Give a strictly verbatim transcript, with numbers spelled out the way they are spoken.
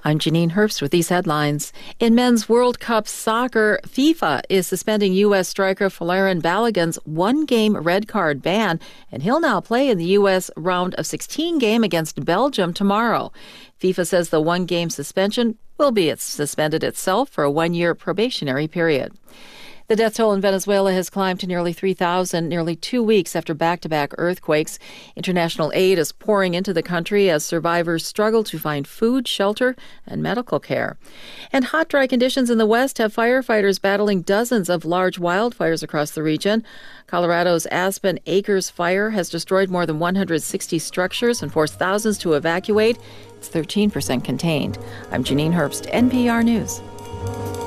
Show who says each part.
Speaker 1: I'm Janine Herbst with these headlines. In men's World Cup soccer, FIFA is suspending U S striker Folarin Balogun's one-game red card ban, and he'll now play in the U S round of sixteen game against Belgium tomorrow. FIFA says the one-game suspension will be suspended itself for a one-year probationary period. The death toll in Venezuela has climbed to nearly three thousand, nearly two weeks after back-to-back earthquakes. International aid is pouring into the country as survivors struggle to find food, shelter, and medical care. And hot, dry conditions in the West have firefighters battling dozens of large wildfires across the region. Colorado's Aspen Acres fire has destroyed more than one hundred sixty structures and forced thousands to evacuate. It's thirteen percent contained. I'm Janine Herbst, N P R News.